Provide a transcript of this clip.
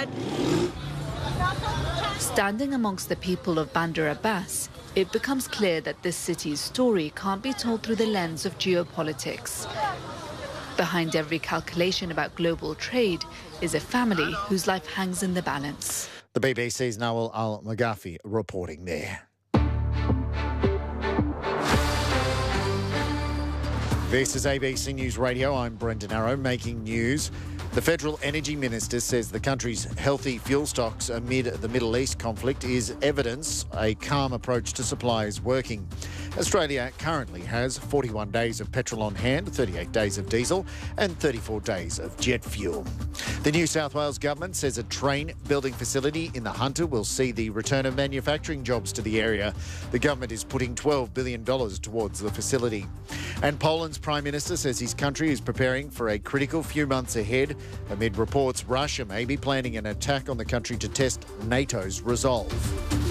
Standing amongst the people of Bandar Abbas, it becomes clear that this city's story can't be told through the lens of geopolitics. Behind every calculation about global trade is a family whose life hangs in the balance. The BBC's Nawal Al-Maghafi reporting there. This is ABC News Radio. I'm Brendan Arrow, making news. The Federal Energy Minister says the country's healthy fuel stocks amid the Middle East conflict is evidence a calm approach to supply is working. Australia currently has 41 days of petrol on hand, 38 days of diesel and 34 days of jet fuel. The New South Wales government says a train building facility in the Hunter will see the return of manufacturing jobs to the area. The government is putting $12 billion towards the facility. And Poland's Prime Minister says his country is preparing for a critical few months ahead amid reports Russia may be planning an attack on the country to test NATO's resolve.